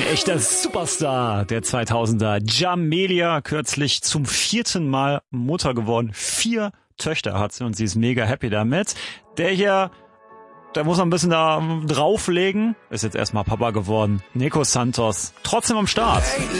echter Superstar der 2000er. Jamelia, kürzlich zum 4. Mal Mutter geworden. 4 Töchter hat sie und sie ist mega happy damit. Der hier, der muss noch ein bisschen da drauflegen. Ist jetzt erstmal Papa geworden. Nico Santos, trotzdem am Start.